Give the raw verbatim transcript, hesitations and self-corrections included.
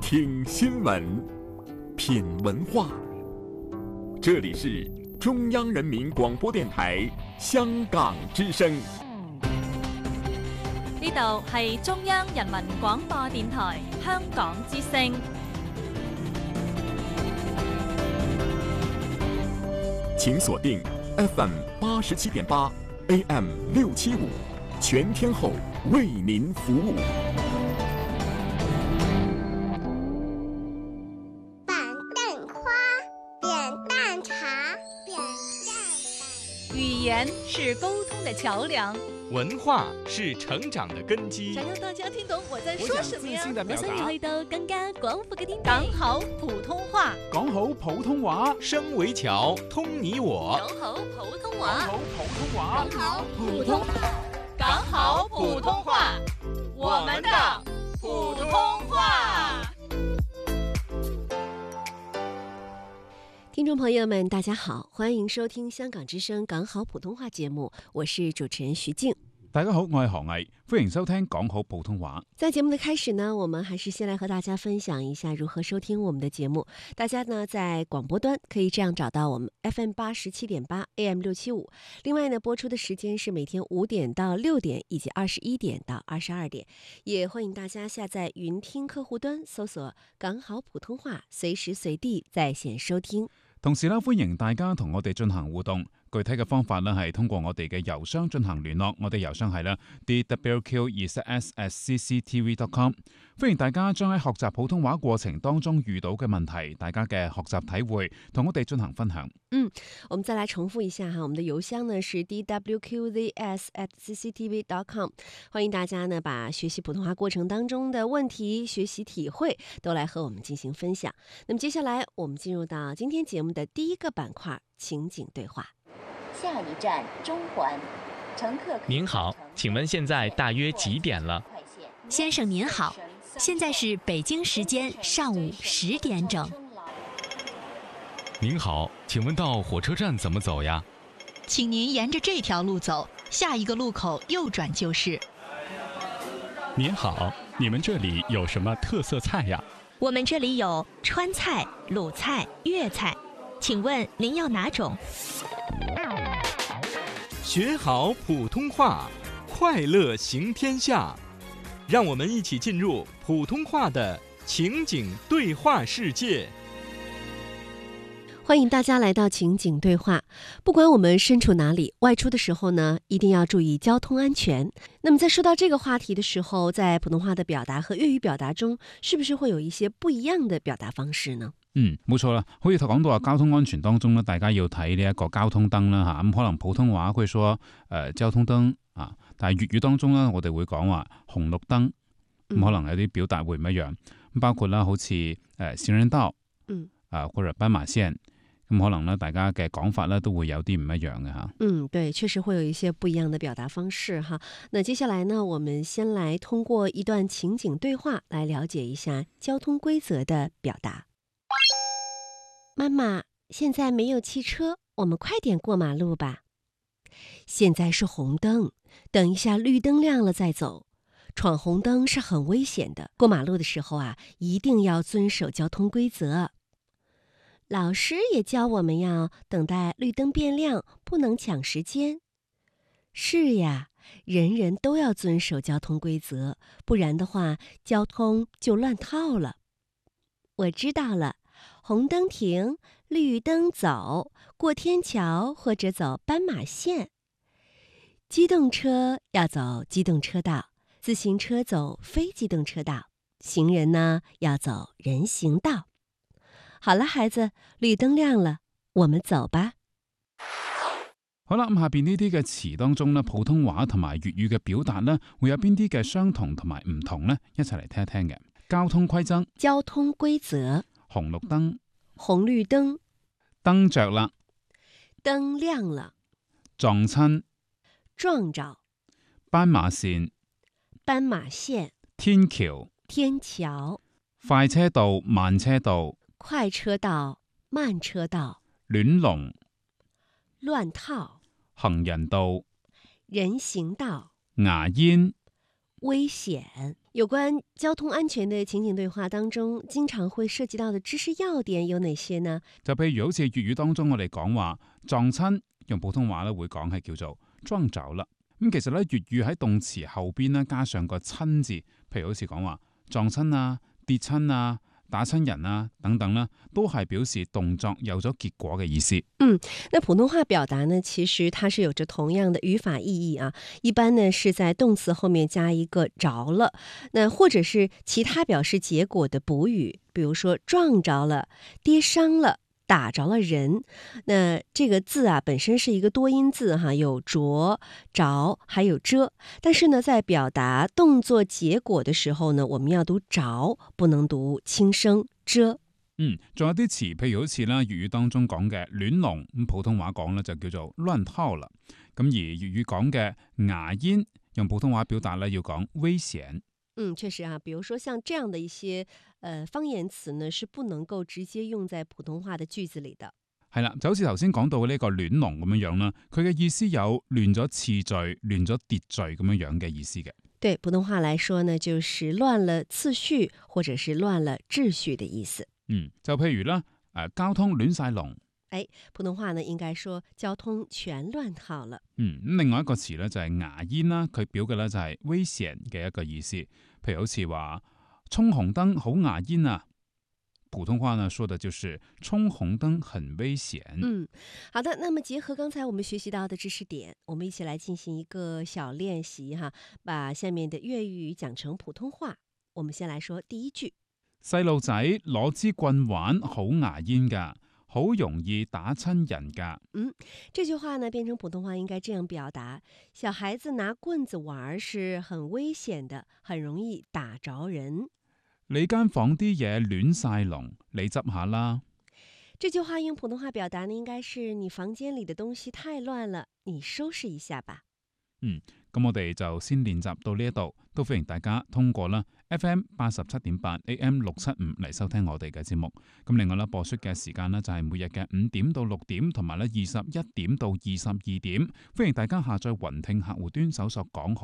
听新闻，品文化。这里是中央人民廣播電台香港之聲。 呢度係中央人民廣播電台香港之聲。 請鎖定 F M 八十七點八 A M 六七五，全天候為您服務。 板凳花，扁担茶，扁担。 語言是溝通的橋梁， 文化是成長的根基。 想讓大家聽懂我在說什麼呀？ 我想你去到更加廣闊嘅天地。 講好普通話， 講好普通話， 聲為橋，通你我。 講好普通話， 講好普通話， 講好普通話，講好普通話，我們的普通話。 聽眾朋友們，大家好，歡迎收聽香港之聲講好普通話節目，我是主持人徐靜。 大家好，我係何毅，歡迎收聽講好普通話。 在節目的開始呢，我們還是先來和大家分享一下如何收聽我們的節目。大家呢在廣播端可以這樣找到我們 F M 八十七點八 A M 六七五。另外呢，播出的時間是每天五點到六點，以及二十一點到二十二點。也歡迎大家下載雲聽客戶端，搜索講好普通話，隨時隨地在線收聽。 同時呢，歡迎大家同我哋進行互動。具體嘅方法呢，係通過我哋嘅郵箱進行聯絡。我哋郵箱係咧 d w q 二十 s at c c t v dot com。歡迎大家將喺學習普通話過程當中遇到嘅問題，大家嘅學習體會，同我哋進行分享。 嗯，我們再來重複一下哈，我們的郵箱呢是 d w q z s at c c t v dot com。歡迎大家呢把學習普通話過程當中的問題、學習體會都來和我們進行分享。那麼接下來我們進入到今天節目的第一個板塊——情景對話。 下一站中環，乘客。 您好，請問現在大約幾點了？ 先生您好，現在是北京時間上午十點整。 您好，請問到火車站怎麼走呀？ 請您沿着這條路走，下一個路口右轉就是。 您好，你們這裡有什麼特色菜呀？ 我們這裡有川菜、魯菜、粵菜，請問您要哪種？ 學好普通話，快樂行天下。讓我們一起進入普通話的情景對話世界。 歡迎大家來到情景對話。不管我們身處哪裡，外出的時候呢，一定要注意交通安全。那麼在說到這個話題的時候，在普通話的表達和粵語表達中，是不是會有一些不一樣的表達方式呢？ 嗯，冇錯啦，好似講到話交通安全當中咧，大家要睇呢一個交通燈啦嚇，咁可能普通話會說誒、呃、交通燈啊，但係粵語當中咧，我哋會講話紅綠燈，咁、嗯、可能有啲表達會唔一樣，咁包括啦，好似誒行人道，嗯啊或者斑馬線，咁可能咧大家嘅講法咧都會有啲唔一樣嘅嚇。 嗯，對，確實會有一些不一樣的表達方式哈。那接下來呢，我們先來通過一段情景對話來了解一下交通規則的表達。媽媽，現在沒有汽車，我們快點過馬路吧。現在是紅燈，等一下綠燈亮了再走。闖紅燈是很危險的，過馬路的時候啊，一定要遵守交通規則。老師也教我們要等待綠燈變亮，不能搶時間。是呀，人人都要遵守交通規則，不然的話，交通就亂套了。我知道了。紅燈停，綠燈走，過天橋或者走斑馬線。機動車要走機動車道，自行車走非機動車道，行人呢要走人行道。好了，孩子，綠燈亮了，我們走吧。 好啦，咁下邊呢啲嘅詞當中呢，普通話同埋粵語嘅表達呢，會有邊啲嘅相同同埋唔同呢？一齊嚟聽一聽嘅。交通規則， 交通規則。 紅綠燈， 紅綠燈， 燈着啦， 燈亮了， 撞親， 撞着， 斑馬線， 斑馬線， 天橋， 天橋， 快車道、慢車道， 快車道、慢車道， 亂龍， 亂套， 行人道， 人行道， 牙煙， 危險。 有關交通安全的情景對話當中，經常會涉及到的知識要點有哪些呢？ 就譬如好似粵語當中我哋講話撞親，用普通話咧會講係叫做撞着啦。咁其實咧粵語喺動詞後邊咧加上個親字，譬如好似講話撞親啊、跌親啊、打親人啊等等啦，都係表示動作有咗結果嘅意思。 嗯，那普通話表達呢，其實它是有着同樣的語法意義啊。一般呢是在動詞後面加一個着了，那或者是其他表示結果的補語，比如說撞着了、跌傷了、打着了人。那這個字啊本身是一個多音字哈，有着、着還有遮，但是呢在表達動作結果的時候呢，我們要讀着，不能讀輕聲遮。 嗯，仲有啲詞，譬如好似啦粵語當中講嘅亂龍，咁普通話講咧就叫做亂套啦。咁而粵語講嘅牙煙，用普通話表達咧要講危險。 嗯，確實啊，比如說像這樣的一些呃方言詞呢，是不能夠直接用在普通話的句子裏的。 係啦，就好似頭先講到嘅呢個亂龍咁樣樣啦，佢嘅意思有亂咗次序、亂咗秩序咁樣樣嘅意思嘅。 對普通話來說呢，就是亂了次序，或者是亂了秩序的意思。 嗯，就譬如啦，誒、呃，交通亂晒龍。 誒，普通話呢應該說交通全亂套了。 嗯，咁另外一個詞咧就係牙煙啦，佢表嘅咧就係危險嘅一個意思。譬如好似話衝紅燈好牙煙啊，普通話呢說的就是衝紅燈很危險。 嗯，好的，那麼結合剛才我們學習到的知識點，我們一起來進行一個小練習哈，把下面的粵語講成普通話。我們先來說第一句。 細路仔攞支棍玩好牙煙噶，好容易打親人噶。 嗯，這句話呢變成普通話應該這樣表達：小孩子拿棍子玩是很危險的，很容易打着人。 你間房啲嘢亂晒龍，你執下啦。 這句話用普通話表達呢，應該是你房間裏的東西太亂了，你收拾一下吧。 嗯，咁我哋就先練習到呢一度，都歡迎大家通過啦 F M 八十七點八 A M 六七五嚟收聽我哋嘅節目。咁另外啦，播出嘅時間呢，就係每日嘅五點到六點，同埋咧二十一點到二十二點。歡迎大家下載雲聽客戶端搜索講好